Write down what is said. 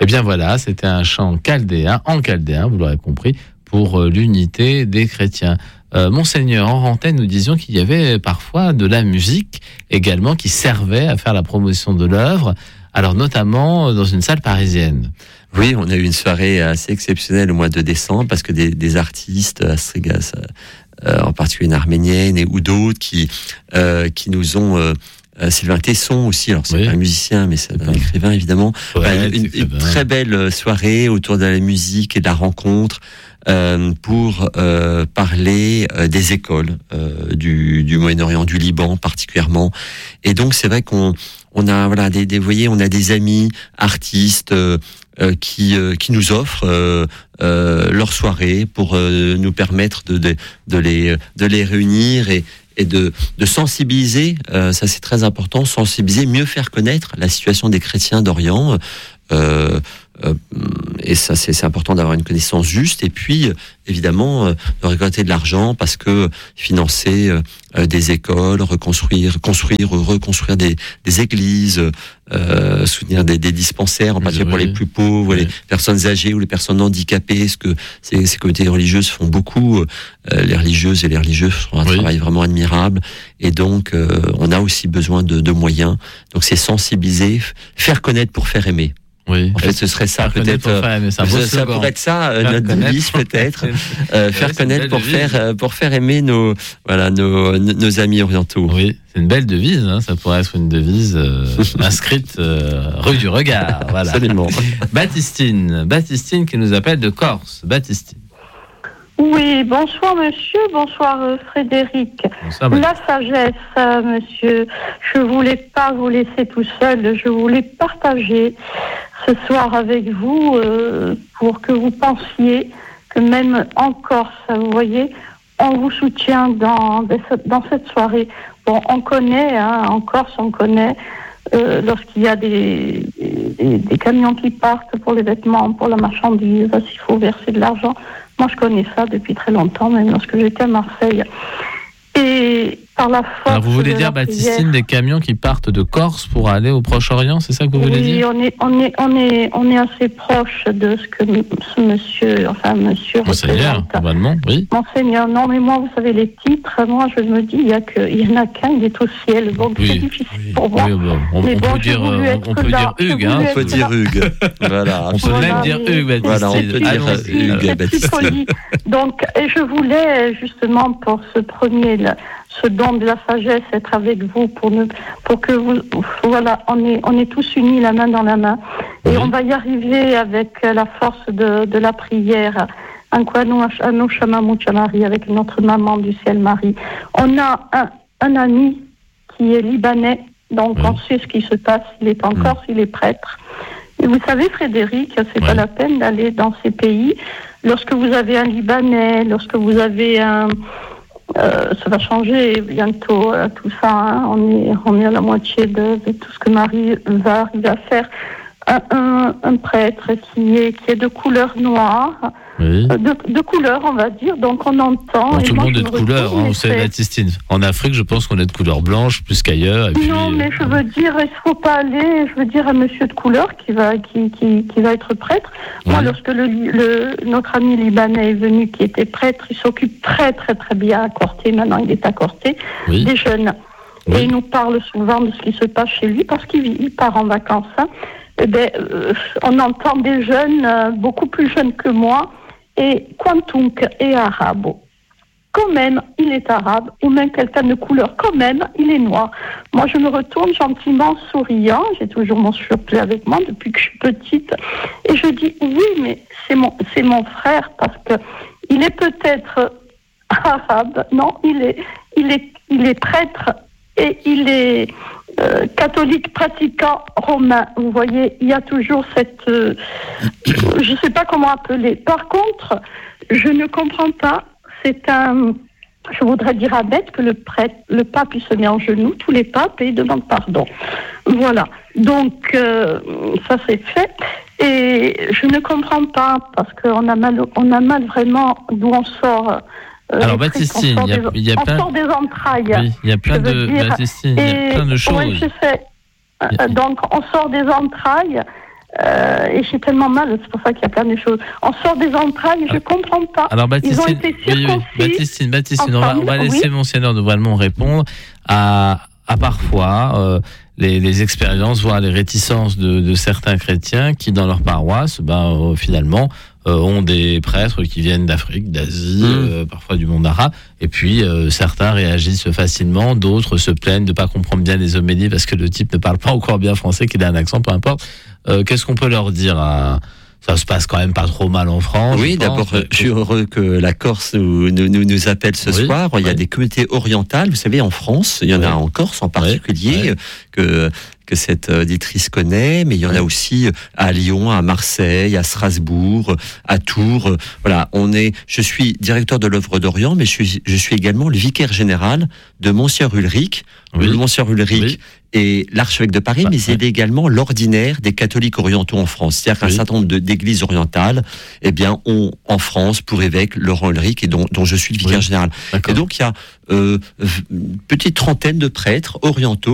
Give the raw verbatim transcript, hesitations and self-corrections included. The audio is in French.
Eh bien voilà, c'était un chant chaldéen, en chaldéen, vous l'aurez compris, pour euh, l'unité des chrétiens. Euh, Monseigneur, en antenne, nous disions qu'il y avait parfois de la musique également qui servait à faire la promotion de l'œuvre, alors notamment dans une salle parisienne. Oui, on a eu une soirée assez exceptionnelle au mois de décembre parce que des, des artistes, Astrigas, euh, en particulier une arménienne et, ou d'autres qui, euh, qui nous ont... Euh, Euh, Sylvain Tesson aussi, alors c'est oui. pas un musicien mais c'est un écrivain évidemment, ouais, euh, une, une très belle soirée autour de la musique et de la rencontre euh, pour euh, parler euh, des écoles euh, du, du Moyen-Orient, du Liban particulièrement. Et donc c'est vrai qu'on on a voilà des, des vous voyez, on a des amis artistes euh, euh, qui euh, qui nous offrent euh, euh, leur soirée pour euh, nous permettre de, de de les de les réunir et et de, de sensibiliser, euh, ça c'est très important, sensibiliser, mieux faire connaître la situation des chrétiens d'Orient, euh, euh, et ça c'est, c'est important d'avoir une connaissance juste, et puis évidemment euh, de récolter de l'argent parce que financer euh, des écoles, reconstruire, construire, reconstruire des, des églises, euh, soutenir des, des dispensaires, en particulier oui. pour les plus pauvres, oui. les personnes âgées ou les personnes handicapées, ce que ces, ces communautés religieuses font beaucoup, euh, les religieuses et les religieux font un oui. travail vraiment admirable, et donc euh, on a aussi besoin de, de moyens, donc c'est sensibiliser, faire connaître pour faire aimer. Oui. En fait, ce serait ça, peut-être. Faire, ça, ça, ça pourrait être ça, euh, notre devise, peut-être. euh, faire ouais, connaître pour devise. faire, euh, pour faire aimer nos, voilà, nos, nos, nos amis orientaux. Oui, c'est une belle devise, hein. Ça pourrait être une devise euh, inscrite euh, rue du Regard. Voilà. Absolument. Baptistine, Baptistine qui nous appelle de Corse. Baptistine. Oui, bonsoir monsieur, bonsoir euh, Frédéric. Bonsoir, la sagesse, euh, monsieur, je voulais pas vous laisser tout seul, je voulais partager ce soir avec vous euh, pour que vous pensiez que même en Corse, vous voyez, on vous soutient dans, dans cette soirée. Bon, on connaît, hein, en Corse, on connaît euh, lorsqu'il y a des, des, des camions qui partent pour les vêtements, pour la marchandise, s'il faut verser de l'argent. Moi, je connais ça depuis très longtemps, même lorsque j'étais à Marseille. Et par la force. Alors, vous voulez dire, Baptistine, des camions qui partent de Corse pour aller au Proche-Orient, c'est ça que vous voulez oui, dire ? Oui, on est, on est, on est, on est assez proche de ce que ce monsieur, enfin, monsieur. Monseigneur, normalement, oui. Monseigneur, non, mais moi, vous savez, les titres, moi, je me dis, il y a que, il y en a qu'un, il est au ciel, donc oui, c'est difficile oui, pour moi. Oui, bon, on, mais on, bon, peut dire, on peut là, dire Hugues, hein. On peut dire Hugues. Voilà. On peut voilà, même dire Hugues, Baptistine. Voilà, on peut dire Hugues, Baptistine. Donc, et je voulais, justement, pour ce premier, là, ce don de la sagesse, être avec vous pour ne, pour que vous, voilà, on est, on est tous unis la main dans la main, et oui. on va y arriver avec la force de, de la prière. Avec notre maman du ciel Marie. On a un, un ami qui est libanais, donc oui. on sait ce qui se passe. Il est en oui. Corse, il est prêtre. Et vous savez, Frédéric, c'est oui. pas la peine d'aller dans ces pays. Lorsque vous avez un Libanais, lorsque vous avez un Euh, ça va changer bientôt, euh, tout ça. Hein. On est, on est à la moitié de, de tout ce que Marie va arriver à faire. Un, un, un prêtre qui est, qui est de couleur noire, oui. de, de couleur, on va dire. Donc on entend. Bon, tout le monde est de couleur, hein, vous savez, Baptistine. En Afrique, je pense qu'on est de couleur blanche plus qu'ailleurs. Et puis, non, mais euh... je veux dire, il ne faut pas aller. Je veux dire, un monsieur de couleur qui va, qui, qui, qui va être prêtre. Oui. Moi, lorsque le, le, notre ami libanais est venu, qui était prêtre, il s'occupe très, très, très bien à Corté. Maintenant, il est à Corté, oui. des jeunes. Oui. Et il nous parle souvent de ce qui se passe chez lui parce qu'il il part en vacances. Hein. Eh ben, euh, on entend des jeunes, euh, beaucoup plus jeunes que moi, et Quantunk est arabe. Quand même, il est arabe, ou même quelqu'un de couleur, quand même, il est noir. Moi, je me retourne gentiment, souriant, j'ai toujours mon surplus avec moi depuis que je suis petite, et je dis, oui, mais c'est mon, c'est mon frère, parce que il est peut-être arabe, non, il est, il est, il est prêtre, et il est euh, catholique pratiquant romain. Vous voyez, il y a toujours cette... Euh, je ne sais pas comment appeler. Par contre, je ne comprends pas, c'est un... Je voudrais dire à Bête que le prêtre, le pape, il se met en genoux, tous les papes, et il demande pardon. Voilà. Donc, euh, ça c'est fait. Et je ne comprends pas, parce qu'on a mal, on a mal vraiment d'où on sort... Euh, Alors Baptistine, il y a, des, y a plein, on sort des entrailles. Oui, il y a plein de Baptistine, il y a plein de choses. Oui, je sais. Euh, donc on sort des entrailles. Euh, et j'ai tellement mal, c'est pour ça qu'il y a plein de choses. On sort des entrailles, je ne comprends pas. Alors, Baptistine, Ils ont été oui, oui, Baptistine, Baptistine, on va, on va laisser Monseigneur de Voilemont répondre à, à parfois euh, les, les expériences, voire les réticences de, de certains chrétiens qui, dans leur paroisse, ben, euh, finalement, euh, ont des prêtres qui viennent d'Afrique, d'Asie, mmh. euh, parfois du monde arabe. Et puis, euh, certains réagissent facilement, d'autres se plaignent de ne pas comprendre bien les homélies parce que le type ne parle pas encore bien français, qu'il a un accent, peu importe. Euh, qu'est-ce qu'on peut leur dire à... Ça se passe quand même pas trop mal en France. Oui, d'abord, je suis heureux que la Corse nous, nous, nous appelle ce oui, soir. Il y a oui. des communautés orientales, vous savez, en France. Il y en oui. a en Corse en particulier, oui. que, que cette auditrice connaît, mais il y en oui. a aussi à Lyon, à Marseille, à Strasbourg, à Tours. Voilà, on est, je suis directeur de l'œuvre d'Orient, mais je suis, je suis également le vicaire général de Monsignor Ulrich. Oui. Le Monsignor Ulrich oui. est l'archevêque de Paris, bah, mais il est également l'ordinaire des catholiques orientaux en France. C'est-à-dire qu'un oui. certain nombre de, d'églises orientales, eh bien, ont en France pour évêque Laurent Ulrich, et dont, dont je suis le vicaire oui. général. D'accord. Et donc, il y a euh, une petite trentaine de prêtres orientaux